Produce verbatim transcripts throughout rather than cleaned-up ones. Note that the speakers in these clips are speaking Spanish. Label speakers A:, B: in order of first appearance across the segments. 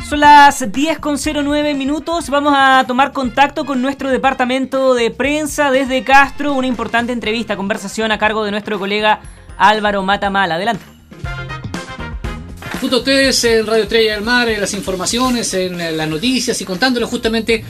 A: Son las diez con cero nueve minutos. Vamos a tomar contacto con nuestro departamento de prensa desde Castro. Una importante entrevista, conversación a cargo de nuestro colega Álvaro Matamala. Adelante.
B: Junto a ustedes en Radio Estrella del Mar, en las informaciones, en las noticias y contándoles justamente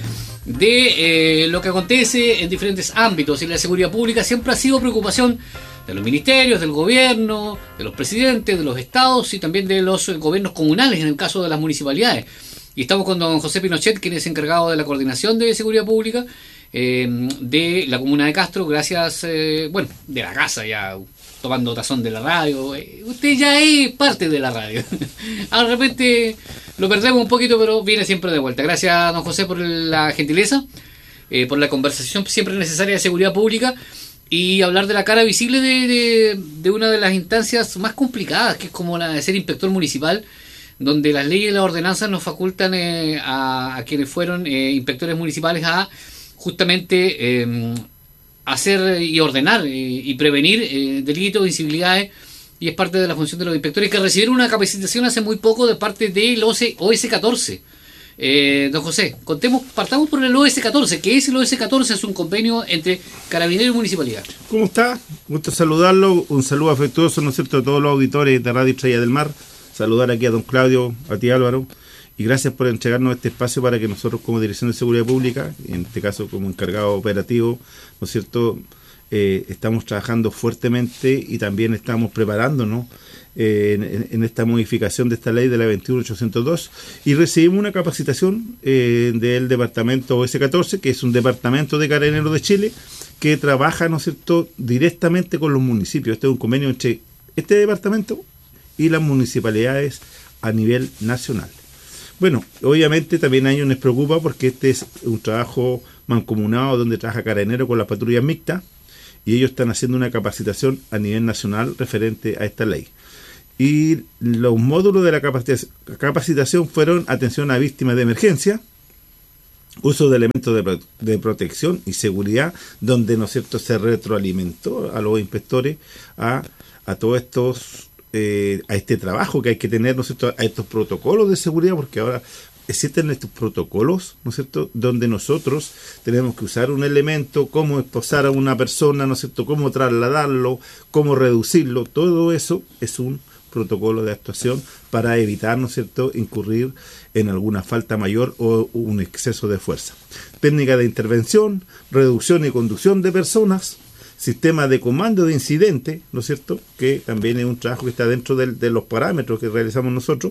B: de eh, lo que acontece en diferentes ámbitos. Y la seguridad pública siempre ha sido preocupación de los ministerios, del gobierno, de los presidentes, de los estados y también de los gobiernos comunales, en el caso de las municipalidades. Y estamos con don José Pinochet, quien es encargado de la coordinación de seguridad pública eh, de la comuna de Castro, gracias, eh, bueno, de la casa ya, tomando tazón de la radio. Eh, usted ya es parte de la radio. De repente lo perdemos un poquito, pero viene siempre de vuelta. Gracias, don José, por la gentileza, eh, por la conversación siempre necesaria de seguridad pública. Y hablar de la cara visible de, de, de una de las instancias más complicadas, que es como la de ser inspector municipal, donde las leyes y las ordenanzas nos facultan eh, a, a quienes fueron eh, inspectores municipales a justamente eh, hacer y ordenar eh, y prevenir eh, delitos, incivilidades, y es parte de la función de los inspectores, que recibieron una capacitación hace muy poco de parte del O S catorce. Eh, don José, contemos, partamos por el O S catorce. ¿Qué es el O S catorce? Es un convenio entre Carabineros y Municipalidad.
C: ¿Cómo está? Gusto saludarlo, un saludo afectuoso, ¿no es cierto?, a todos los auditores de Radio Estrella del Mar. Saludar aquí a don Claudio, a ti Álvaro, y gracias por entregarnos este espacio para que nosotros como Dirección de Seguridad Pública, en este caso como encargado operativo, ¿no es cierto?, eh, estamos trabajando fuertemente y también estamos preparándonos Eh, en, en esta modificación de esta ley de la veintiuno mil ochocientos dos, y recibimos una capacitación eh, del departamento O S catorce, que es un departamento de Carabineros de Chile que trabaja, ¿no es cierto?, directamente con los municipios. Este es un convenio entre este departamento y las municipalidades a nivel nacional. Bueno, obviamente también a ellos les preocupa porque este es un trabajo mancomunado donde trabaja Carabineros con las patrullas mixtas, y ellos están haciendo una capacitación a nivel nacional referente a esta ley. Y los módulos de la capacitación fueron atención a víctimas de emergencia, uso de elementos de, pro de protección y seguridad, donde, ¿no es cierto?, se retroalimentó a los inspectores a, a todos estos, eh, a este trabajo que hay que tener, ¿no es cierto?, a estos protocolos de seguridad, porque ahora existen estos protocolos, ¿no es cierto?, donde nosotros tenemos que usar un elemento, cómo esposar a una persona, ¿no es cierto?, cómo trasladarlo, cómo reducirlo. Todo eso es un protocolo de actuación para evitar, ¿no es cierto?, incurrir en alguna falta mayor o un exceso de fuerza. Técnica de intervención, reducción y conducción de personas, sistema de comando de incidente, ¿no es cierto?, que también es un trabajo que está dentro de, de los parámetros que realizamos nosotros.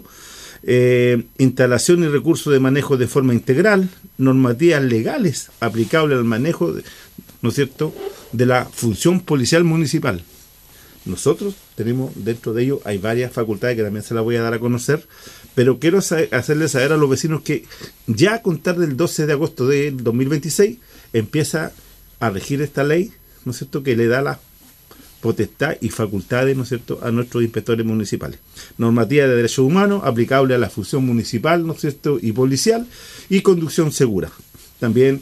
C: Eh, instalación y recursos de manejo de forma integral, normativas legales aplicables al manejo, de, ¿no es cierto?, de la función policial municipal. Nosotros tenemos dentro de ello, hay varias facultades que también se las voy a dar a conocer, pero quiero sa- hacerles saber a los vecinos que ya a contar del doce de agosto del dos mil veintiséis empieza a regir esta ley, ¿no es cierto?, que le da la potestad y facultades, ¿no es cierto?, a nuestros inspectores municipales. Normativa de derechos humanos aplicable a la función municipal, ¿no es cierto?, y policial, y conducción segura. También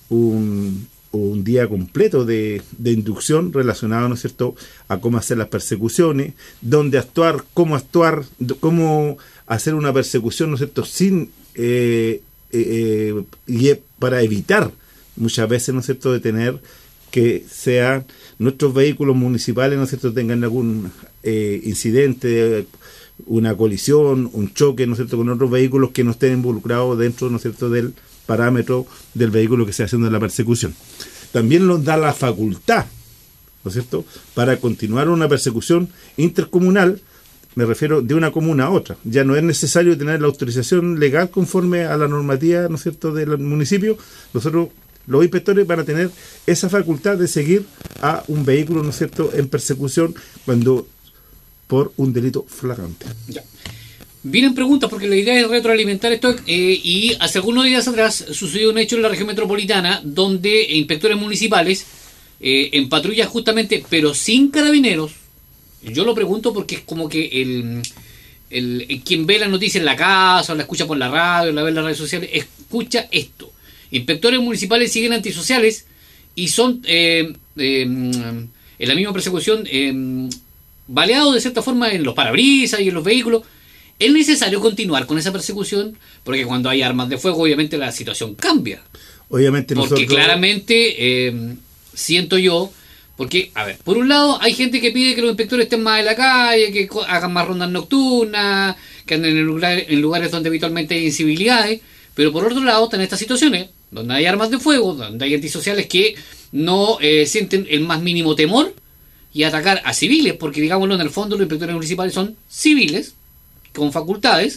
C: un, un día completo de, de inducción relacionado, ¿no es cierto?, a cómo hacer las persecuciones, dónde actuar, cómo actuar, cómo hacer una persecución, ¿no es cierto?, sin eh, eh, y para evitar muchas veces, ¿no es cierto?, de tener que sean nuestros vehículos municipales, ¿no es cierto?, tengan algún eh, incidente, una colisión, un choque, ¿no es cierto?, con otros vehículos que no estén involucrados dentro, ¿no es cierto?, del parámetro del vehículo que esté haciendo la persecución. También nos da la facultad, ¿no es cierto?, para continuar una persecución intercomunal, me refiero de una comuna a otra. Ya no es necesario tener la autorización legal conforme a la normativa, ¿no es cierto?, del municipio. Nosotros, los inspectores, van a tener esa facultad de seguir a un vehículo, ¿no es cierto?, en persecución cuando por un delito flagrante.
B: Ya. Vienen preguntas porque la idea es retroalimentar esto, eh, y hace algunos días atrás sucedió un hecho en la región metropolitana donde inspectores municipales eh, en patrullas justamente, pero sin carabineros. Yo lo pregunto porque es como que el, el, el quien ve la noticia en la casa o la escucha por la radio, la ve en las redes sociales, escucha esto. Inspectores municipales siguen antisociales y son eh, eh, en la misma persecución eh, baleados de cierta forma en los parabrisas y en los vehículos. ¿Es necesario continuar con esa persecución? Porque cuando hay armas de fuego, obviamente la situación cambia.
C: Obviamente
B: Porque
C: nosotros...
B: claramente, eh, siento yo, porque, a ver, por un lado hay gente que pide que los inspectores estén más en la calle, que co- hagan más rondas nocturnas, que anden en, lugar- en lugares donde habitualmente hay incivilidades, pero por otro lado están estas situaciones donde hay armas de fuego, donde hay antisociales que no eh, sienten el más mínimo temor y atacar a civiles, porque digámoslo, en el fondo los inspectores municipales son civiles con facultades.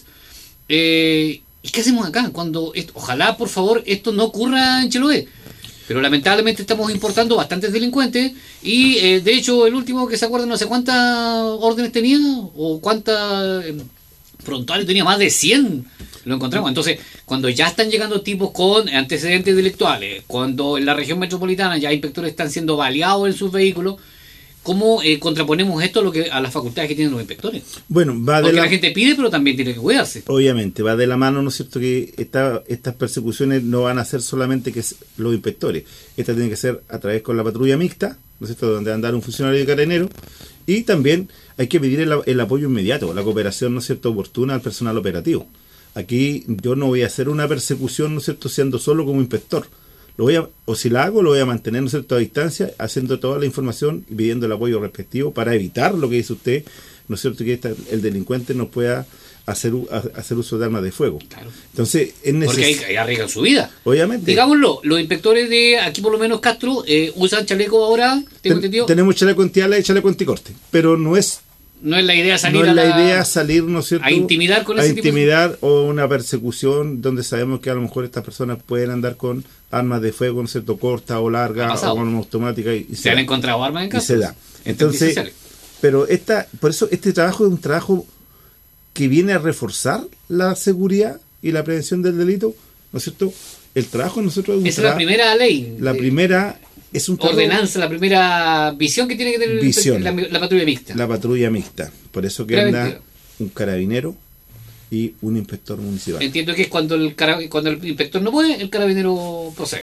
B: Eh, ¿Y qué hacemos acá? Cuando esto, ojalá, por favor, esto no ocurra en Chiloé. Pero lamentablemente estamos importando bastantes delincuentes y, eh, de hecho, el último que se acuerda, no sé cuántas órdenes tenía o cuántas eh, frontales tenía, más de cien lo encontramos. Entonces, cuando ya están llegando tipos con antecedentes delictuales, cuando en la región metropolitana ya inspectores están siendo baleados en sus vehículos, ¿cómo eh, contraponemos esto a, lo que, a las facultades que tienen los inspectores?
C: Bueno, va de
B: Porque
C: la...
B: la gente pide, pero también tiene que cuidarse.
C: Obviamente, va de la mano, ¿no es cierto?, que esta, estas persecuciones no van a ser solamente que s- los inspectores. Estas tienen que ser a través con la patrulla mixta, ¿no es cierto?, donde va a andar un funcionario de carabinero. Y también hay que pedir el, a- el apoyo inmediato, la cooperación, ¿no es cierto?, oportuna al personal operativo. Aquí yo no voy a hacer una persecución, ¿no es cierto?, siendo solo como inspector. Lo voy a, o si la hago, lo voy a mantener, ¿no es cierto?, a distancia, haciendo toda la información y pidiendo el apoyo respectivo para evitar lo que dice usted, ¿no es cierto?, que esta, el delincuente no pueda hacer, u- a- hacer uso de armas de fuego.
B: Claro.
C: Entonces, es
B: Porque ahí,
C: necesario.
B: ahí arriesgan su vida.
C: Obviamente.
B: Digámoslo, los inspectores de aquí, por lo menos Castro, eh, usan chaleco ahora, tengo
C: Ten-
B: entendido.
C: tenemos chaleco antiala y chaleco anticorte, pero no es,
B: No es la idea salir
C: no es
B: a
C: la
B: la-
C: idea salir, ¿no es cierto?,
B: a intimidar con
C: a
B: ese tipo de-
C: intimidar o una persecución donde sabemos que a lo mejor estas personas pueden andar con armas de fuego, ¿no es cierto?, corta o
B: Ha
C: larga
B: pasado.
C: o arma automática y, y
B: Se han
C: da.
B: encontrado armas en
C: Y
B: Castro.
C: se da.
B: en
C: Entonces,
B: antisociales.
C: pero esta, por eso este trabajo es un trabajo que viene a reforzar la seguridad y la prevención del delito, ¿no es cierto? El trabajo de nosotros es un
B: Esa es la
C: tra-
B: primera ley.
C: la
B: de-
C: primera es un trabajo-
B: ordenanza, la primera visión que tiene que tener el
C: Visión.
B: inspector- la, la patrulla mixta.
C: la patrulla mixta. Por eso que
B: Preventiva.
C: anda un carabinero y un inspector municipal.
B: Entiendo que es cuando el cara- cuando el inspector no puede, el carabinero procede.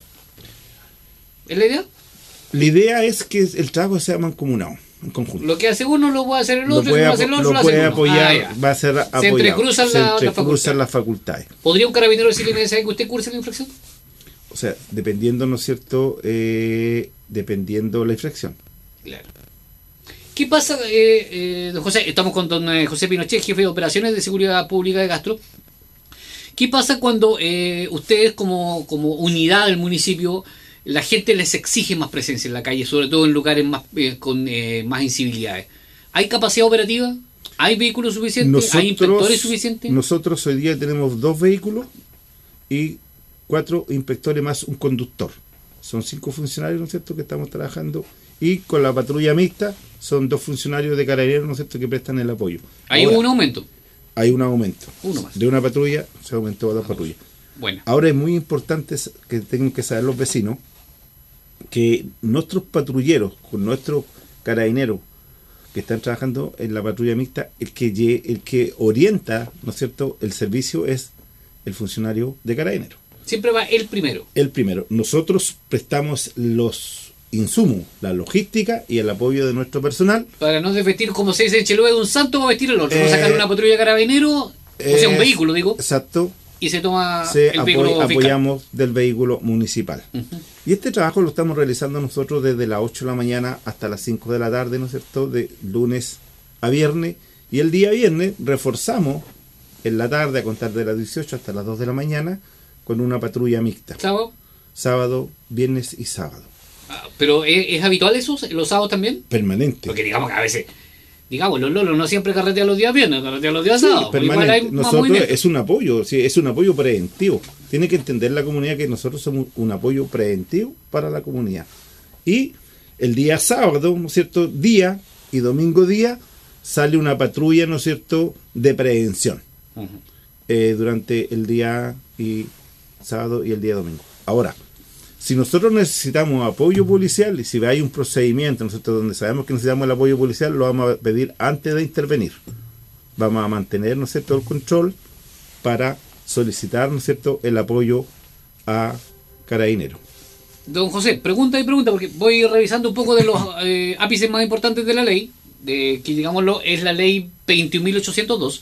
B: ¿Es la idea?
C: La idea es que el trabajo sea mancomunado, en conjunto.
B: Lo que hace uno lo puede hacer el
C: Lo
B: otro, y
C: puede,
B: lo hace el
C: apo-
B: otro,
C: lo
B: lo hace
C: puede
B: uno.
C: apoyar,
B: Ah, ya.
C: va a ser apoyado.
B: entrecruzan
C: Se
B: la- la
C: entrecruzan
B: facultad.
C: las facultades.
B: ¿Podría un carabinero decirle necesario que usted curse la infracción?
C: O sea, dependiendo, ¿no es cierto?, eh, dependiendo la infracción.
B: Claro. ¿Qué pasa, eh, eh, don José? Estamos con don eh, José Pinochet, jefe de operaciones de seguridad pública de Castro. ¿Qué pasa cuando eh, ustedes como, como unidad del municipio, la gente les exige más presencia en la calle, sobre todo en lugares más eh, con eh, más incivilidades? ¿Hay capacidad operativa? ¿Hay vehículos suficientes? ¿Hay inspectores suficientes?
C: Nosotros hoy día tenemos dos vehículos y cuatro inspectores más un conductor. Son cinco funcionarios, ¿no es cierto?, que estamos trabajando. Y con la patrulla mixta son dos funcionarios de carabineros, ¿no es cierto?, que prestan el apoyo.
B: ¿Hay
C: Ahora,
B: un aumento?
C: Hay un aumento.
B: Uno más.
C: De una patrulla se aumentó a dos patrullas.
B: Bueno.
C: Ahora es muy importante que tengan que saber los vecinos que nuestros patrulleros, con nuestros carabineros que están trabajando en la patrulla mixta, el que lle- el que orienta, ¿no es cierto?, el servicio es el funcionario de carabineros.
B: Siempre va el primero.
C: El primero. Nosotros prestamos los insumos, la logística y el apoyo de nuestro personal.
B: Para no desvestir, como se dice en Chiloé, de un santo, va a vestir el otro. no
C: Eh,
B: sacar una patrulla de carabineros, o sea, un
C: Eh,
B: vehículo, digo,
C: Exacto.
B: y se toma
C: Se
B: el
C: apoy-
B: vehículo fiscal.
C: apoyamos del vehículo municipal.
B: Ujú.
C: Y este trabajo lo estamos realizando nosotros desde las ocho de la mañana hasta las cinco de la tarde, ¿no es cierto?, de lunes a viernes. Y el día viernes reforzamos en la tarde, a contar de las dieciocho hasta las dos de la mañana, con una patrulla mixta.
B: ¿Sábado?
C: Sábado, viernes y sábado.
B: Ah, ¿Pero ¿es, es habitual eso? ¿Los sábados también?
C: Permanente.
B: Porque digamos que a veces, digamos, los lolos no siempre carretean los días viernes, carretean los días
C: Sí,
B: sábados. Igual hay
C: permanente.
B: más
C: Nosotros
B: movimiento.
C: es un apoyo, sí, es un apoyo preventivo. Tiene que entender la comunidad que nosotros somos un apoyo preventivo para la comunidad. Y el día sábado, ¿no es cierto?, día y domingo día, sale una patrulla, ¿no es cierto?, de prevención.
B: Ujú.
C: eh, durante el día y sábado y el día domingo. Ahora, si nosotros necesitamos apoyo policial y si hay un procedimiento, ¿no es cierto?, donde sabemos que necesitamos el apoyo policial, lo vamos a pedir antes de intervenir. Vamos a mantener, ¿no es cierto?, el control para solicitar, ¿no es cierto?, el apoyo a carabineros.
B: Don José, pregunta y pregunta, porque voy revisando un poco de los eh, ápices más importantes de la ley, de que digámoslo, es la ley veintiún mil ochocientos dos,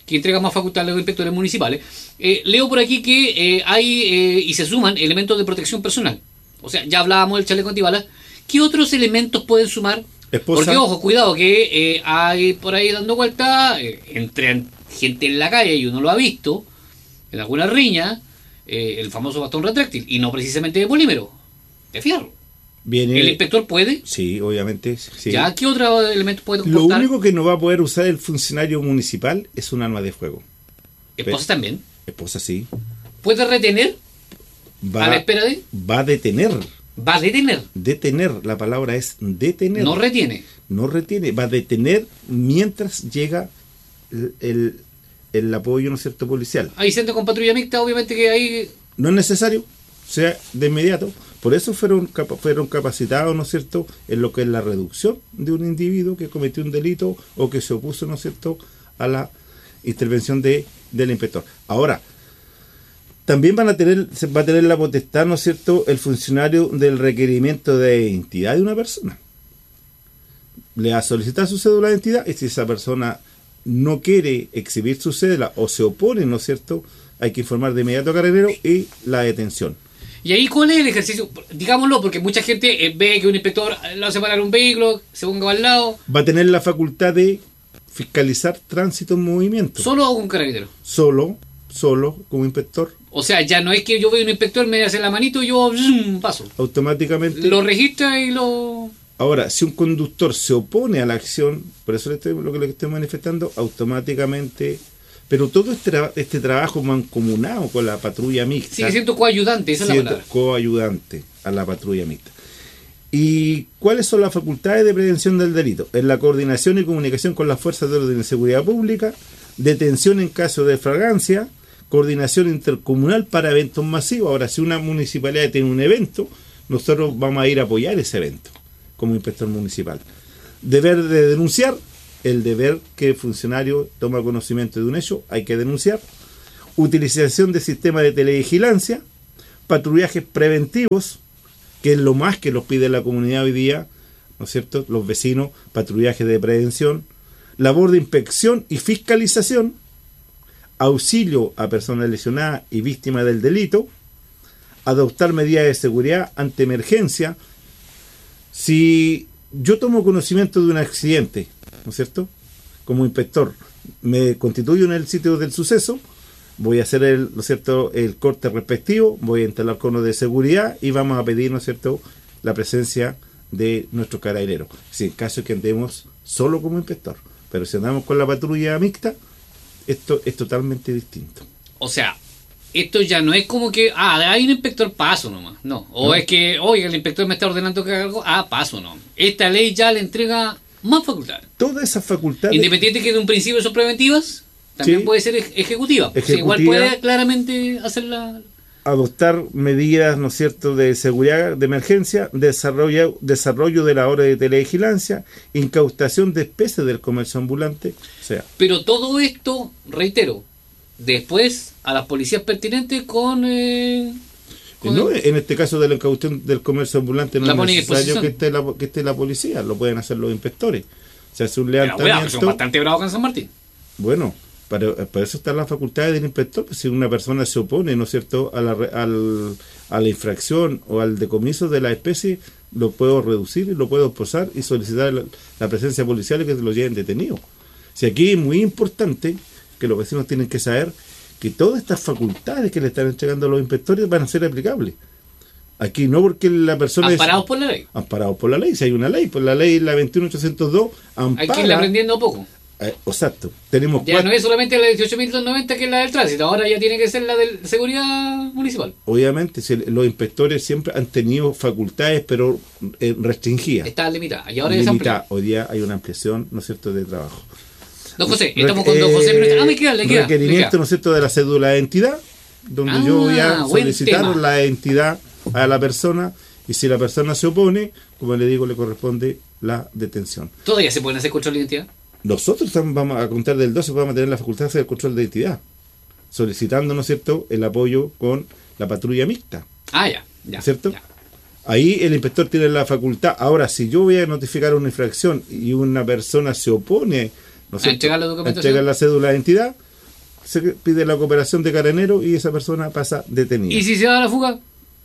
B: que entrega más facultades a los inspectores municipales. Eh, leo por aquí que eh, hay eh, y se suman elementos de protección personal. O sea, ya hablábamos del chaleco antibalas. ¿Qué otros elementos pueden sumar?
C: Esposa.
B: Porque, ojo, cuidado, que eh, hay por ahí dando vuelta, eh, entre gente en la calle y uno lo ha visto, en alguna riña, eh, el famoso bastón retráctil, y no precisamente de polímero, de fierro.
C: Viene,
B: ¿El inspector puede?
C: Sí, obviamente. Sí.
B: ¿Ya qué otro elemento puede
C: Lo
B: comportar?
C: único que no va a poder usar el funcionario municipal es un arma de fuego.
B: ¿Esposa también?
C: Esposa sí.
B: ¿Puede retener?
C: Va,
B: ¿A la espera de?
C: va a detener.
B: ¿Va a detener?
C: Detener, la palabra es detener.
B: No retiene.
C: No retiene, va a detener mientras llega el, el, el apoyo, ¿no es cierto?, policial.
B: Ahí siendo con patrulla mixta, obviamente que ahí...
C: No es necesario, o sea, de inmediato. Por eso fueron, capa- fueron capacitados, ¿no es cierto?, en lo que es la reducción de un individuo que cometió un delito o que se opuso, ¿no es cierto?, a la intervención de, del inspector. Ahora, también van a tener, se va a tener la potestad, ¿no es cierto?, el funcionario del requerimiento de identidad de una persona. Le va a solicitar su cédula de identidad y si esa persona no quiere exhibir su cédula o se opone, ¿no es cierto?, hay que informar de inmediato a Carabinero y la detención.
B: ¿Y ahí cuál es el ejercicio? Digámoslo, porque mucha gente eh, ve que un inspector lo hace parar un vehículo, se ponga al lado.
C: Va a tener la facultad de fiscalizar tránsito en movimiento.
B: ¿Solo o con carabinero?
C: Solo, solo como inspector.
B: O sea, ya no es que yo veo un inspector, me hace la manito y yo zoom, paso.
C: Automáticamente.
B: Lo registra y lo...
C: Ahora, si un conductor se opone a la acción, por eso le estoy, lo que le estoy manifestando, automáticamente... Pero todo este, tra- este trabajo mancomunado con la patrulla mixta...
B: Sigue siendo coayudante, esa es la
C: siendo
B: palabra.
C: coayudante a la patrulla mixta. ¿Y cuáles son las facultades de prevención del delito? En la coordinación y comunicación con las fuerzas de orden y seguridad pública, detención en caso de flagrancia, coordinación intercomunal para eventos masivos. Ahora, si una municipalidad tiene un evento, nosotros vamos a ir a apoyar ese evento como inspector municipal. Deber de denunciar, el deber que el funcionario toma conocimiento de un hecho, hay que denunciar. Utilización de sistemas de televigilancia, patrullajes preventivos, que es lo más que los pide la comunidad hoy día, ¿no es cierto?, los vecinos, patrullajes de prevención, labor de inspección y fiscalización, auxilio a personas lesionadas y víctimas del delito, adoptar medidas de seguridad ante emergencia. Si yo tomo conocimiento de un accidente, ¿no es cierto?, como inspector, me constituyo en el sitio del suceso, voy a hacer el, ¿no es cierto?, el corte respectivo, voy a instalar conos de seguridad y vamos a pedir, ¿no es cierto?, la presencia de nuestros carabineros. Si en caso de que andemos solo como inspector, pero si andamos con la patrulla mixta, esto es totalmente distinto.
B: O sea, esto ya no es como que, ah, hay un inspector, paso nomás. No. O
C: No.
B: es que, oiga, el inspector me está ordenando que haga algo, ah, paso no. Esta ley ya le entrega más facultades.
C: Todas esas facultades...
B: Independiente que de un principio son preventivas, también
C: Sí.
B: puede ser ej- ejecutiva. O sea, igual
C: Ejecutiva.
B: puede claramente hacer la...
C: adoptar medidas, ¿no es cierto?, de seguridad de emergencia, desarrollo, desarrollo de la hora de televigilancia, incautación de especies del comercio ambulante, o sea,
B: Pero todo esto, reitero, después a las policías pertinentes con... eh, con
C: no,
B: el-
C: en este caso de la incaución del comercio ambulante no
B: La
C: es
B: pone a
C: necesario
B: disposición.
C: que esté, la, que esté la policía, lo pueden hacer los inspectores. Se hace un
B: Pero, cuidado, que
C: levantamiento,
B: son bastante bravos con San Martín.
C: bueno, para, para eso están las facultades del inspector, pues si una persona se opone, ¿no es cierto?, a la, re- al, a la infracción o al decomiso de la especie, lo puedo reducir y lo puedo posar y solicitar la, la presencia policial y que se lo lleven detenido. Si aquí es muy importante que los vecinos tienen que saber que todas estas facultades que le están entregando a los inspectores van a ser aplicables. Aquí no porque la persona
B: Amparados
C: es
B: por la ley.
C: amparados por la ley, si hay una ley, por la ley la veintiuno mil ochocientos dos
B: Hay que irle
C: ampara,
B: aprendiendo poco.
C: eh, exacto, tenemos
B: Ya
C: cuatro,
B: no es solamente la dieciocho mil doscientos noventa que es la del tránsito, ahora ya tiene que ser la de seguridad municipal.
C: obviamente si los inspectores siempre han tenido facultades pero eh, restringidas,
B: Está limitada. Y ahora es
C: limitadas.
B: amplia.
C: Hoy día hay una ampliación, ¿no es cierto?, de trabajo.
B: Don José,
C: Re-
B: estamos con don
C: eh,
B: José. pero- Ah, me queda, le queda. le
C: requerimiento,
B: queda.
C: ¿no es cierto?, de la cédula de identidad, donde
B: Ah,
C: yo voy a
B: buen
C: solicitar
B: tema.
C: la identidad a la persona y si la persona se opone, como le digo, le corresponde la detención.
B: Todavía se pueden hacer control de identidad.
C: Nosotros tam- vamos a contar del doce, vamos a tener la facultad de hacer el control de identidad, solicitando, ¿no es cierto?, el apoyo con la patrulla mixta.
B: Ah, ya. ya
C: ¿Cierto?
B: ya.
C: Ahí el inspector tiene la facultad. Ahora, si yo voy a notificar una infracción y una persona se opone, ¿no es
B: A
C: cierto?,
B: entregar la
C: a
B: documentación.
C: entregar la cédula de identidad, se pide la cooperación de Carabineros y esa persona pasa detenida.
B: ¿Y si se da la fuga?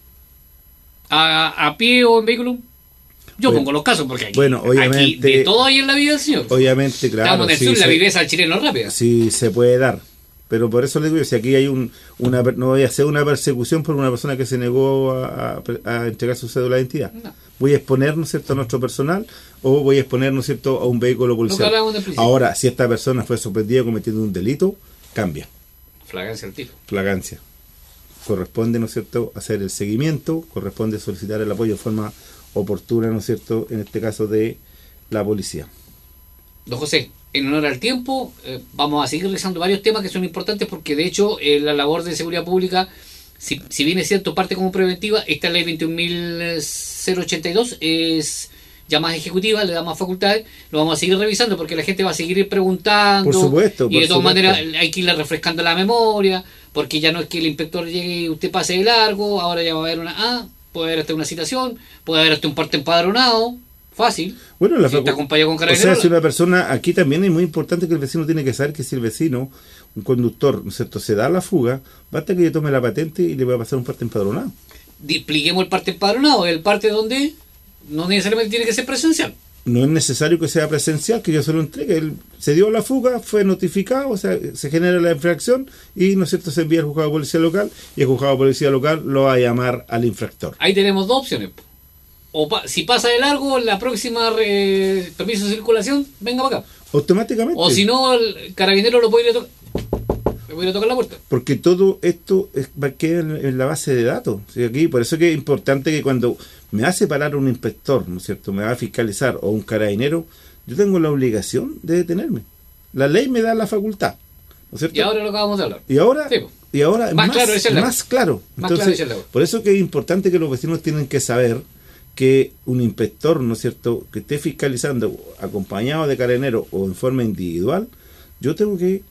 B: ¿A, a pie o en vehículo? Yo
C: bueno,
B: pongo los casos porque aquí,
C: bueno, obviamente,
B: aquí de todo hay en la vida del señor.
C: Obviamente, claro.
B: Estamos en el
C: sí,
B: sur,
C: se,
B: la viveza al chileno rápida.
C: Sí, se puede dar. Pero por eso le digo, si aquí hay un, una, no voy a hacer una persecución por una persona que se negó a, a, a entregar su cédula de identidad. No. Voy a exponer, ¿no es cierto?, a nuestro personal o voy a exponer, ¿no es cierto?, a un vehículo policial. Ahora, si esta persona fue sorprendida cometiendo un delito, cambia.
B: Flagancia al tiro.
C: Flagancia. Corresponde, ¿no es cierto?, hacer el seguimiento, corresponde solicitar el apoyo de forma oportuna, ¿no es cierto?, en este caso de la policía.
B: Don José, en honor al tiempo, eh, vamos a seguir realizando varios temas que son importantes porque de hecho eh, la labor de seguridad pública, si, si bien es cierto, parte como preventiva, esta ley veintiún mil ochenta y dos es ya más ejecutiva, le da más facultades, lo vamos a seguir revisando porque la gente va a seguir preguntando.
C: Por supuesto.
B: Y de todas
C: supuesto.
B: maneras hay que irle refrescando la memoria, porque ya no es que el inspector llegue y usted pase de largo, ahora ya va a haber una... Ah, puede haber hasta una citación, puede haber hasta un parte empadronado, fácil.
C: Bueno, la
B: si está acompañado con
C: o
B: Carabineros.
C: sea, si una persona, aquí también es muy importante que el vecino tiene que saber que si el vecino, un conductor, ¿no es cierto?, se da la fuga, basta que yo tome la patente y le va a pasar un parte empadronado.
B: Expliquemos el parte empadronado, el parte donde no necesariamente tiene que ser presencial.
C: No es necesario que sea presencial, que yo se lo entregue. Él se dio la fuga, fue notificado, o sea, se genera la infracción y, ¿no es cierto?, se envía al juzgado de policía local y el juzgado de policía local lo va a llamar al infractor.
B: Ahí tenemos dos opciones. O pa si pasa de largo, la próxima eh, permiso de circulación, venga para acá.
C: Automáticamente.
B: O si no, el carabinero lo puede ir a tocar. Le voy a tocar la puerta.
C: Porque todo esto es, va a quedar en, en la base de datos. ¿Sí? Aquí, por eso es que es importante que cuando me hace parar un inspector, ¿no es cierto?, me va a fiscalizar, o un carabinero, yo tengo la obligación de detenerme. La ley me da la facultad, ¿no es cierto?
B: Y ahora lo acabamos de hablar.
C: Y ahora,
B: sí,
C: y ahora
B: más,
C: más
B: claro, es el
C: más claro.
B: Más
C: Entonces,
B: claro es el
C: por eso que es importante que los vecinos tienen que saber que un inspector, ¿no es cierto?, que esté fiscalizando acompañado de carabinero o en forma individual, yo tengo que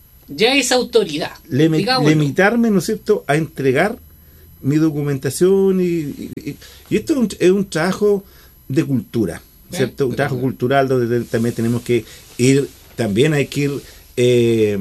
B: ya es autoridad,
C: limitarme, ¿no es cierto?, a entregar mi documentación y, y, y esto es un, es un trabajo de cultura, ¿cierto? Un trabajo cultural donde también tenemos que ir, también hay que ir eh,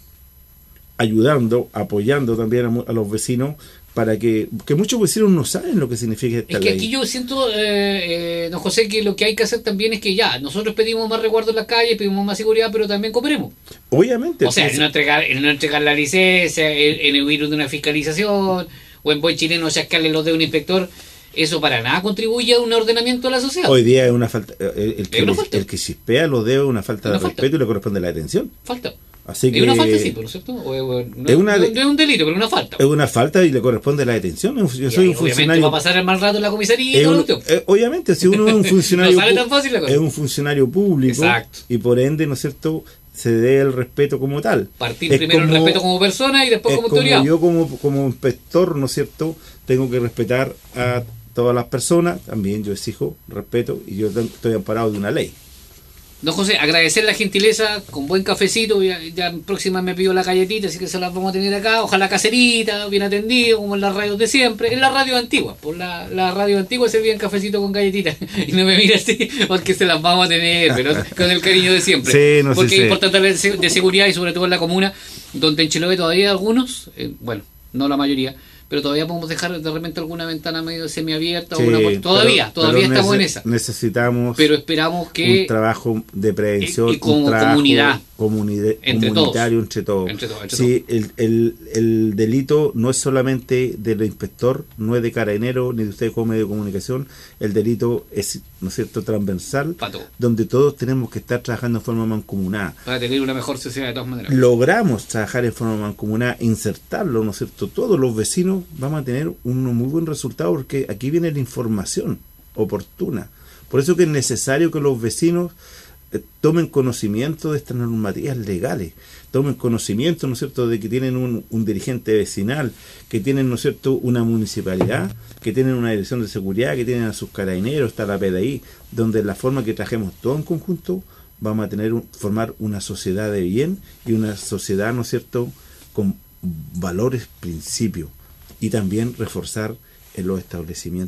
C: ayudando, apoyando también a, a los vecinos para que, que muchos vecinos no saben lo que significa esta
B: ley. Es que
C: ley.
B: aquí yo siento, eh, eh, don José, que lo que hay que hacer también es que ya, nosotros pedimos más resguardo en las calles, pedimos más seguridad, pero también cooperemos.
C: Obviamente.
B: O sea, en no entregar, en no entregar la licencia, en, en huir de una fiscalización, o en buen chileno sacarle los de un inspector, eso para nada contribuye a un ordenamiento de la sociedad.
C: Hoy día es una falta, el, el, que,
B: una
C: le,
B: falta.
C: el que chispea los dedos es una falta
B: una
C: de
B: falta.
C: respeto y le corresponde la detención.
B: Falta.
C: Así que
B: es una falta, sí, ¿no es cierto? O, o, no,
C: es una,
B: no, no es un delito, pero una falta.
C: Es una falta y le corresponde la detención. Yo soy
B: y
C: un funcionario.
B: va a pasar el mal rato en la comisaría.
C: Es
B: y
C: un,
B: todo
C: eh, obviamente, si uno es un funcionario.
B: no sale tan fácil la cosa.
C: Es un funcionario público.
B: Exacto.
C: Y por ende, ¿no es cierto?, se dé el respeto como tal.
B: Partir
C: es
B: primero
C: como,
B: el respeto como persona y después como autoridad.
C: Yo, como, como inspector, ¿no es cierto?, tengo que respetar a todas las personas. También yo exijo respeto y yo estoy amparado de una ley.
B: Don José, agradecer la gentileza con buen cafecito. Ya, ya próxima me pido la galletita, así que se las vamos a tener acá. Ojalá caserita, bien atendido, como en las radios de siempre. En la radio antigua, por la, la radio antigua servían cafecito con galletita. Y no me mira así, porque se las vamos a tener, pero con el cariño de siempre.
C: Sí, no
B: porque
C: sé,
B: es
C: sí.
B: importante hablar de seguridad y sobre todo en la comuna, donde en Chiloé todavía hay algunos, eh, bueno, no la mayoría, pero todavía podemos dejar de repente alguna ventana medio semiabierta.
C: Sí,
B: o una puerta. Todavía,
C: pero,
B: todavía
C: pero
B: estamos
C: nece-
B: en esa.
C: Necesitamos
B: Pero esperamos que
C: un trabajo de prevención,
B: y, y como
C: un trabajo
B: comunidad,
C: comunidad
B: entre
C: comunitario
B: todos.
C: entre todos.
B: Entre todos, entre
C: sí, el, el, el delito no es solamente del inspector, no es de carabinero ni de usted como medio de comunicación. El delito es, ¿no es cierto?, transversal,
B: Pato.
C: donde todos tenemos que estar trabajando en forma mancomunada.
B: Para tener una mejor sociedad de todas maneras.
C: Logramos trabajar en forma mancomunada, insertarlo, ¿no es cierto? Todos los vecinos vamos a tener un muy buen resultado porque aquí viene la información oportuna. Por eso que es necesario que los vecinos eh, tomen conocimiento de estas normativas legales, tomen conocimiento, ¿no es cierto?, de que tienen un, un dirigente vecinal, que tienen, ¿no es cierto?, una municipalidad, que tienen una dirección de seguridad, que tienen a sus carabineros, está la P D I, donde la forma que trabajemos todo en conjunto vamos a tener un, formar una sociedad de bien y una sociedad, ¿no es cierto?, con valores, principios, y también reforzar en los establecimientos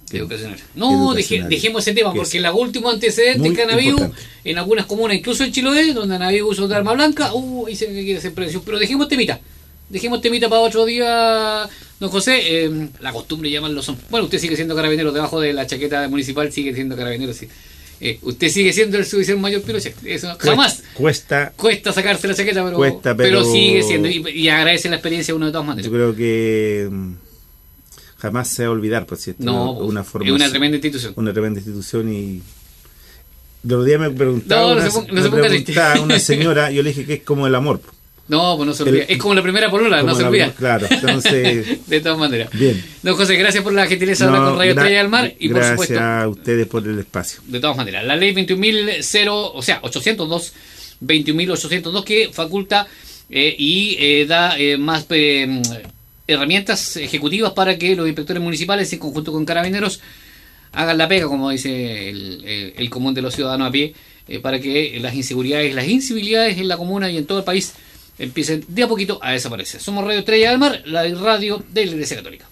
B: Educacional. No, deje, dejemos ese tema, porque los últimos antecedentes que han habido en algunas comunas, incluso en Chiloé, donde han habido uso de arma blanca, uh, dicen que quiere hacer prevención. Pero dejemos temita. Dejemos temita para otro día, don José. Eh, la costumbre llamarlo son. Bueno, usted sigue siendo carabinero, debajo de la chaqueta municipal sigue siendo carabinero, sí. Eh, usted sigue siendo el subdirector mayor Pinochet. Eso cuesta, jamás.
C: Cuesta.
B: Cuesta sacarse la chaqueta, pero,
C: cuesta, pero,
B: pero sigue siendo. Y, y agradece la experiencia uno de todas maneras.
C: Yo creo que jamás se va a olvidar, pues, si
B: no,
C: una
B: es una tremenda institución.
C: Una tremenda institución y de los días me preguntaba,
B: no, no
C: una,
B: se ponga, no
C: me
B: se ponga
C: preguntaba una señora, yo le dije que es como el amor.
B: No, pues no se olvida. El, es como la primera polola, no se olvida.
C: Claro, entonces.
B: De todas maneras.
C: Bien.
B: Don José, gracias por la gentileza de
C: no,
B: hablar con Radio
C: gra-
B: Estrella del Mar. Y
C: gracias
B: por supuesto.
C: a ustedes por el espacio.
B: De todas maneras, la ley veintiún mil cero, o sea, ochocientos dos, veintiún mil ochocientos dos, que faculta eh, y eh, da eh, más eh, herramientas ejecutivas para que los inspectores municipales, en conjunto con carabineros, hagan la pega, como dice el, el, el común de los ciudadanos a pie, eh, para que las inseguridades, las incivilidades en la comuna y en todo el país empiecen de a poquito a desaparecer. Somos Radio Estrella del Mar, la radio de la Iglesia Católica.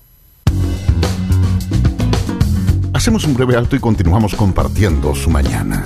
D: Hacemos un breve alto y continuamos compartiendo su mañana.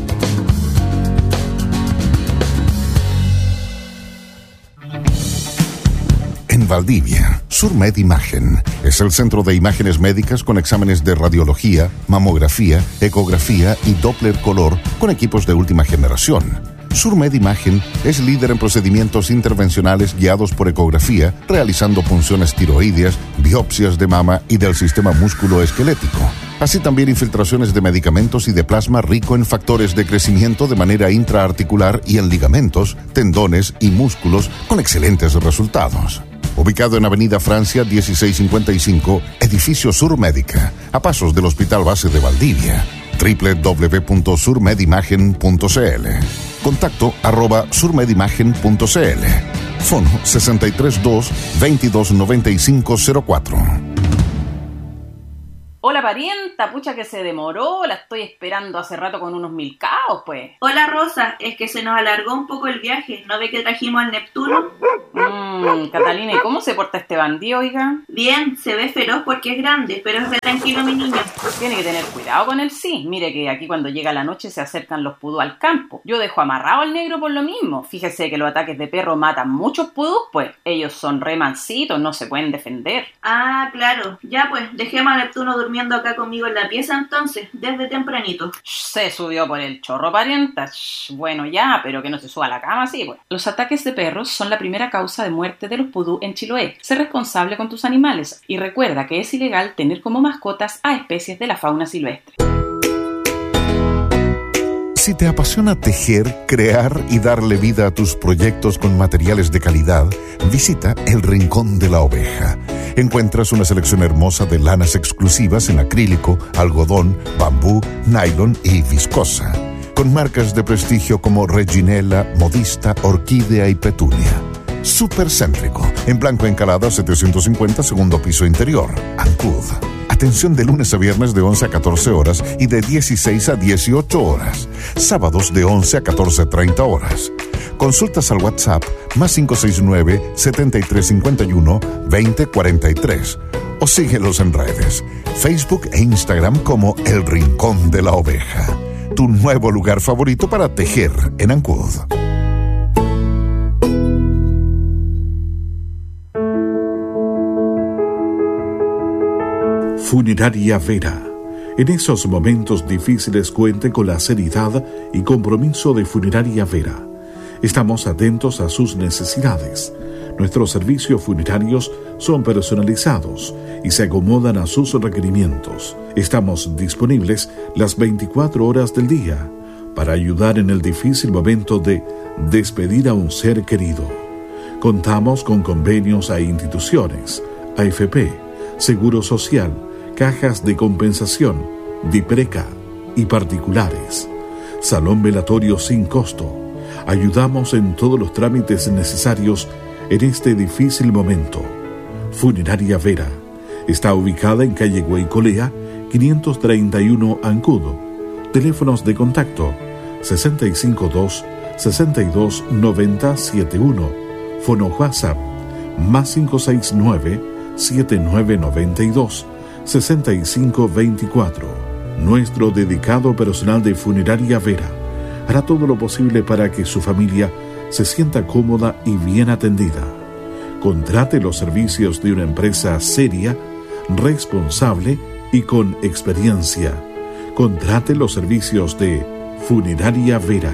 D: En Valdivia, Surmed Imagen es el centro de imágenes médicas con exámenes de radiología, mamografía, ecografía y Doppler color con equipos de última generación. Surmed Imagen es líder en procedimientos intervencionales guiados por ecografía, realizando punciones tiroideas, biopsias de mama y del sistema músculo-esquelético. Así también infiltraciones de medicamentos y de plasma rico en factores de crecimiento de manera intraarticular y en ligamentos, tendones y músculos con excelentes resultados. Ubicado en Avenida Francia dieciséis cincuenta y cinco, Edificio Surmédica, a pasos del Hospital Base de Valdivia. doble u doble u doble u punto surmedimagen punto c l. Contacto arroba surmedimagen punto c l. Fono sesenta y tres dos, veintidós noventa y cinco cero cuatro.
E: Hola parienta, pucha que se demoró, la estoy esperando hace rato con unos mil caos, pues.
F: Hola Rosa, es que se nos alargó un poco el viaje, ¿no ve que trajimos al Neptuno?
E: Mmm, Catalina, ¿y cómo se porta este bandido, oiga?
F: Bien, se ve feroz porque es grande, pero es tranquilo mi niño.
E: Tiene que tener cuidado con él, sí. Mire que aquí cuando llega la noche se acercan los pudús al campo. Yo dejo amarrado al negro por lo mismo. Fíjese que los ataques de perro matan muchos pudús, pues. Ellos son re mansitos, no se pueden defender.
F: Ah, claro. Ya pues, dejemos a Neptuno durmiendo acá conmigo en la pieza entonces, desde tempranito.
E: Se subió por el chorro, parienta. Bueno, ya, pero que no se suba a la cama, sí, pues. Los ataques de perros son la primera causa de muerte de los pudú en Chiloé. Sé responsable con tus animales y recuerda que es ilegal tener como mascotas a especies de la fauna silvestre.
D: Si te apasiona tejer, crear y darle vida a tus proyectos con materiales de calidad, visita El Rincón de la Oveja. Encuentras una selección hermosa de lanas exclusivas en acrílico, algodón, bambú, nylon y viscosa, con marcas de prestigio como Reginella, Modista, Orquídea y Petunia. Súper céntrico, en Blanco Encalada setecientos cincuenta, segundo piso interior, Ancud. Atención de lunes a viernes de once a catorce horas y de dieciséis a dieciocho horas. Sábados de once a catorce treinta horas. Consultas al WhatsApp más cinco seis nueve, siete tres cinco uno, veinte cuarenta y tres. O síguelos en redes, Facebook e Instagram como El Rincón de la Oveja. Tu nuevo lugar favorito para tejer en Ancud.
G: Funeraria Vera. En esos momentos difíciles cuente con la seriedad y compromiso de Funeraria Vera. Estamos atentos a sus necesidades. Nuestros servicios funerarios son personalizados y se acomodan a sus requerimientos. Estamos disponibles las veinticuatro horas del día para ayudar en el difícil momento de despedir a un ser querido. Contamos con convenios a instituciones, A F P, Seguro Social, cajas de compensación, DIPRECA y particulares. Salón velatorio sin costo. Ayudamos en todos los trámites necesarios en este difícil momento. Funeraria Vera. Está ubicada en calle Guaycolea, quinientos treinta y uno Ancud. Teléfonos de contacto sesenta y cinco dos, sesenta y dos noventa setenta y uno. Fono WhatsApp más cinco seis nueve, siete nueve nueve dos, sesenta y cinco veinticuatro. Nuestro dedicado personal de Funeraria Vera hará todo lo posible para que su familia se sienta cómoda y bien atendida. Contrate los servicios de una empresa seria, responsable y con experiencia. Contrate los servicios de Funeraria Vera.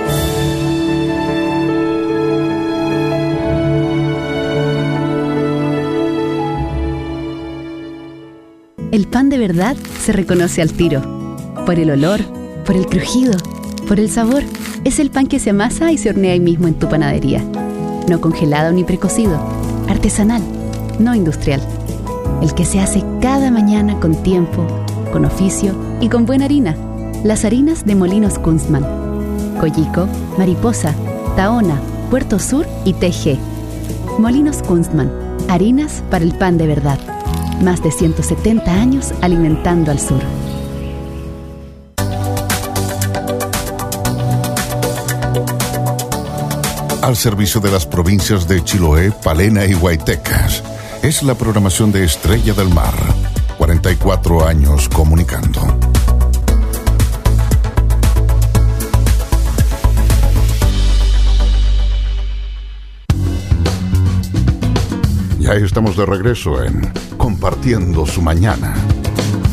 H: El pan de verdad se reconoce al tiro. Por el olor, por el crujido, por el sabor. Es el pan que se amasa y se hornea ahí mismo en tu panadería. No congelado ni precocido. Artesanal, no industrial. El que se hace cada mañana con tiempo, con oficio y con buena harina. Las harinas de Molinos Kunstmann. Coyico, Mariposa, Tahona, Puerto Sur y T G. Molinos Kunstmann. Harinas para el pan de verdad. Más de ciento setenta años alimentando al sur.
D: Al servicio de las provincias de Chiloé, Palena y Huaytecas. Es la programación de Estrella del Mar. cuarenta y cuatro años comunicando. Ya estamos de regreso en Compartiendo su Mañana.